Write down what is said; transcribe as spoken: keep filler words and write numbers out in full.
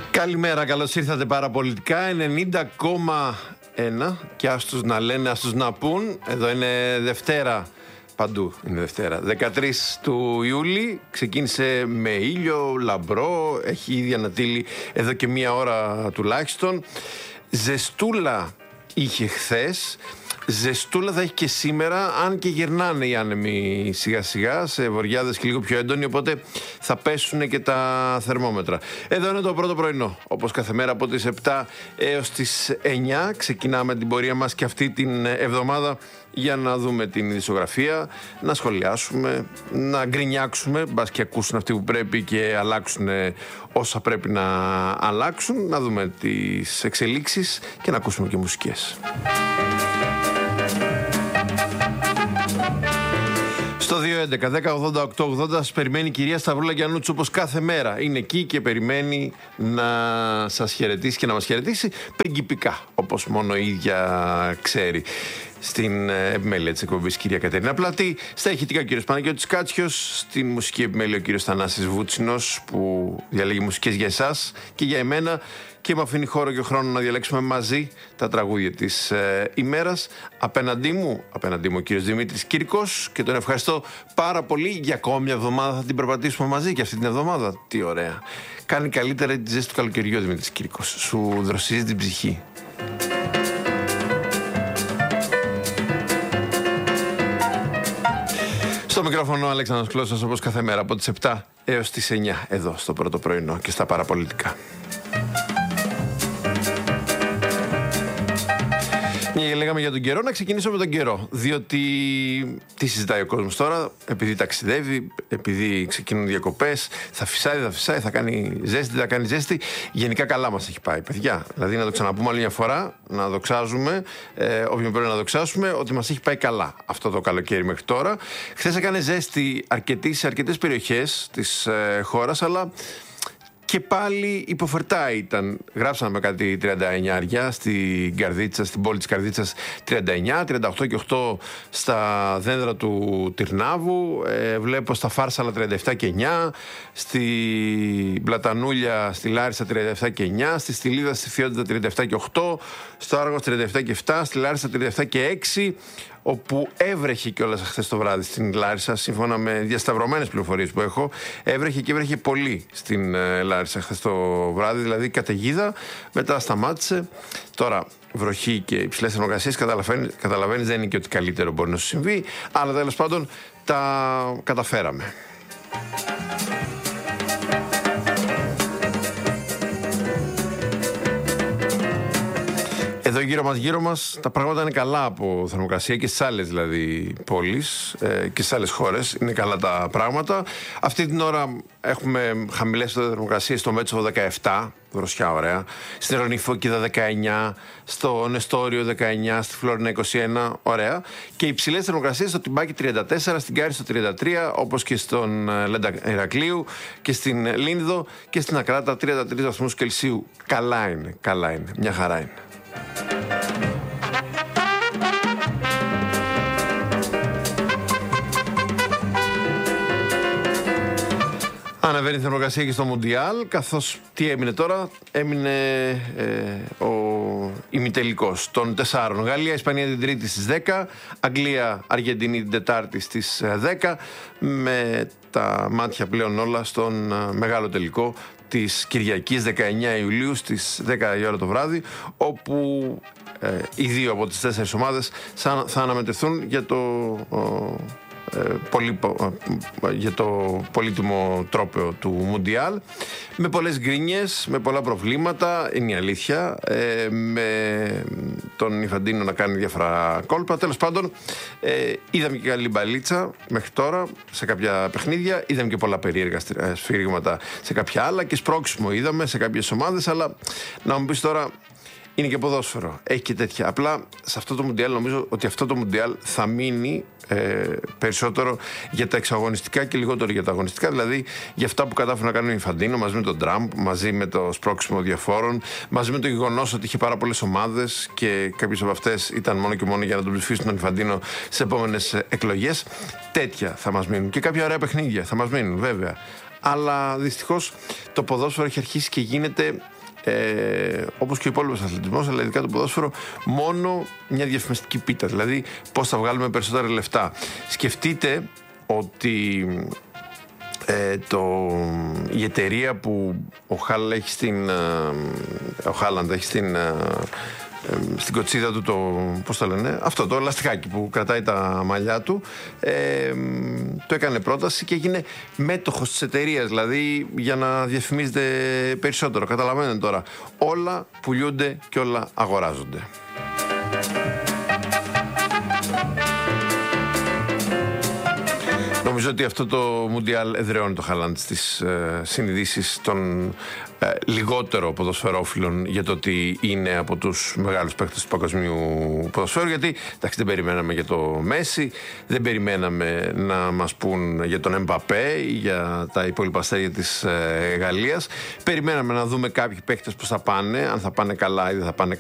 Καλημέρα, καλώς ήρθατε παραπολιτικά ενενήντα κόμμα ένα και ας τους να λένε, ας τους να πούν. Εδώ είναι Δευτέρα, παντού είναι Δευτέρα, δεκατρείς του Ιούλη. Ξεκίνησε με ήλιο, λαμπρό, έχει ήδη ανατείλει εδώ και μία ώρα τουλάχιστον. Ζεστούλα είχε χθες. Ζεστούλα θα έχει και σήμερα, αν και γυρνάνε οι άνεμοι σιγά σιγά σε βοριάδες και λίγο πιο έντονοι, οπότε θα πέσουν και τα θερμόμετρα. Εδώ είναι το πρώτο πρωινό, όπως κάθε μέρα από τις επτά έως τις εννιά. Ξεκινάμε την πορεία μας και αυτή την εβδομάδα για να δούμε την ειδησιογραφία, να σχολιάσουμε, να γκρινιάξουμε, μπας και ακούσουν αυτοί που πρέπει και αλλάξουν όσα πρέπει να αλλάξουν, να δούμε τις εξελίξεις και να ακούσουμε και μουσικές. Στο δύο έντεκα δέκα ογδόντα οκτώ ογδόντα σας περιμένει η κυρία Σταυρούλα Γιαννούτσου, όπως κάθε μέρα. Είναι εκεί και περιμένει να σας χαιρετήσει και να μας χαιρετήσει πριγκιπικά, όπως μόνο η ίδια ξέρει. Στην επιμέλεια της εκπομπής κυρία Κατερίνα Πλατή, στα ηχητικά ο κύριος Παναγιώτης Κάτσιος, στην μουσική επιμέλεια ο κύριος Θανάσης Βούτσινος, που διαλέγει μουσικές για εσάς και για εμένα και μου αφήνει χώρο και χρόνο να διαλέξουμε μαζί τα τραγούδια της ε, ημέρας. Απέναντί μου, απέναντί μου ο κύριος Δημήτρης Κύρκος, και τον ευχαριστώ πάρα πολύ. Για ακόμα μια εβδομάδα θα την περπατήσουμε μαζί και αυτή την εβδομάδα. Τι ωραία. Κάνει καλύτερα τη ζέστη του καλοκαιριού ο Δημήτρης Κύρκος. Σου δροσίζει την ψυχή. Στο μικρόφωνο ο Αλέξανδρος Κλώσσας, όπως κάθε μέρα από τις επτά έως τις εννιά εδώ στο πρώτο πρωινό και στα παραπολιτικά. Και λέγαμε για τον καιρό, να ξεκινήσω με τον καιρό. Διότι τι συζητάει ο κόσμος τώρα, επειδή ταξιδεύει, επειδή ξεκινούν διακοπές, θα φυσάει, θα φυσάει, θα κάνει ζέστη, θα κάνει ζέστη. Γενικά καλά μας έχει πάει, παιδιά. Δηλαδή να το ξαναπούμε άλλη μια φορά, να δοξάζουμε, ε, όποιον πρέπει να δοξάσουμε, ότι μας έχει πάει καλά αυτό το καλοκαίρι μέχρι τώρα. Χθες έκανε ζέστη αρκετή σε αρκετές περιοχές της ε, χώρας, αλλά και πάλι υποφερτά ήταν. Γράψαμε κάτι τριάντα εννιά αριά στην Καρδίτσα, στην πόλη της Καρδίτσας τριάντα εννιά, τριάντα οκτώ και οκτώ στα δέντρα του Τυρνάβου. Ε, βλέπω στα Φάρσαλα τριάντα επτά και εννιά, στη Πλατανούλια, στη Λάρισα τριάντα επτά και εννιά, στη Στυλίδα, στη Φιόντιτα τριάντα επτά και οκτώ, στο Άργος τριάντα επτά και επτά, στη Λάρισα τριάντα επτά και έξι. Όπου έβρεχε κιόλας χθες το βράδυ στην Λάρισα, σύμφωνα με διασταυρωμένες πληροφορίες που έχω. Έβρεχε και έβρεχε πολύ στην ε, Λάρισα χθες το βράδυ, δηλαδή καταιγίδα, μετά σταμάτησε. Τώρα, βροχή και υψηλές θερμοκρασίες, καταλαβαίνεις, καταλαβαίνεις δεν είναι και ότι καλύτερο μπορεί να σου συμβεί, αλλά τέλος πάντων τα καταφέραμε. Εδώ γύρω μας, γύρω μας, τα πράγματα είναι καλά από θερμοκρασία και στις άλλες δηλαδή πόλεις ε, και στις άλλες χώρες. Είναι καλά τα πράγματα. Αυτή την ώρα έχουμε χαμηλές θερμοκρασίες στο Μέτσοβο δεκαεπτά, δροσιά ωραία. Στην Ερωνηφόκηδα δεκαεννιά, στο Νεστόριο δεκαεννιά, στη Φλόρινα είκοσι ένα, ωραία. Και υψηλές θερμοκρασίες στο Τιμπάκι τριάντα τέσσερα, στην Κάρι τριάντα τρία, όπως και στον Λέντα Ηρακλείου και στην Λίνδο και στην Ακράτα τριάντα τρεις βαθμούς Κελσίου. Καλά είναι, καλά είναι, μια χαρά είναι. Ανεβαίνει η θερμοκρασία και στο Μουντιάλ, καθώς τι έμεινε τώρα, έμεινε ε, ο ημιτελικός των τεσσάρων. Γαλλία, Ισπανία την Τρίτη στις δέκα, Αγγλία, Αργεντινή την Τετάρτη στις δέκα, με τα μάτια πλέον όλα στον ε, μεγάλο τελικό της Κυριακής δεκαεννιά Ιουλίου στις δέκα η ώρα το βράδυ, όπου ε, οι δύο από τις τέσσερις ομάδες θα αναμετρηθούν για το... Ε, πολύ, για το πολύτιμο τρόπαιο του Μουντιάλ, με πολλές γκρίνιες, με πολλά προβλήματα, είναι η αλήθεια, ε, με τον Ιφαντίνο να κάνει διάφορα κόλπα. Τέλος πάντων, ε, είδαμε και καλή μπαλίτσα μέχρι τώρα σε κάποια παιχνίδια, είδαμε και πολλά περίεργα σφύριγματα σε κάποια άλλα και σπρώξιμο είδαμε σε κάποιες ομάδες, αλλά να μου πεις τώρα, είναι και ποδόσφαιρο, έχει και τέτοια. Απλά σε αυτό το Μουντιάλ νομίζω ότι αυτό το Μουντιάλ θα μείνει ε, περισσότερο για τα εξαγωνιστικά και λιγότερο για τα αγωνιστικά. Δηλαδή για αυτά που κατάφερε να κάνει ο Ιφαντίνο μαζί με τον Τραμπ, μαζί με το σπρώξιμο διαφόρων, μαζί με το γεγονός ότι είχε πάρα πολλές ομάδες και κάποιες από αυτές ήταν μόνο και μόνο για να τον ψηφίσουν τον Ιφαντίνο σε επόμενες εκλογές. Τέτοια θα μας μείνουν. Και κάποια ωραία παιχνίδια θα μας μείνουν βέβαια. αλλά δυστυχώς το ποδόσφαιρο έχει αρχίσει και γίνεται, Ε, όπως και ο υπόλοιπος αθλητισμός, αλλά ειδικά το ποδόσφαιρο, μόνο μια διαφημιστική πίτα. Δηλαδή, πώς θα βγάλουμε περισσότερα λεφτά. Σκεφτείτε ότι ε, το, η εταιρεία που ο Χάλ έχει στην, ε, ο Χάλαντ έχει στην, ε, ε, στην κοτσίδα του το, πώς το λένε, αυτό το λαστιχάκι που κρατάει τα μαλλιά του, ε, το έκανε πρόταση και έγινε μέτοχος της εταιρείας, δηλαδή για να διαφημίζεται περισσότερο. Καταλαβαίνετε τώρα, όλα πουλιούνται και όλα αγοράζονται. Νομίζω ότι αυτό το Μουντιάλ εδραιώνει το Χάλαντ στις ε, συνειδήσεις των ε, λιγότερο ποδοσφαιρόφιλων για το ότι είναι από τους μεγάλους παίκτες του παγκοσμίου ποδοσφαίρου. Γιατί εντάξει, δεν περιμέναμε για το Μέση, δεν περιμέναμε να μας πούν για τον Εμπαπέ ή για τα υπόλοιπα αστέρια της ε, Γαλλίας. Περιμέναμε να δούμε κάποιοι παίκτες πώς θα πάνε, αν θα πάνε καλά ή δεν θα πάνε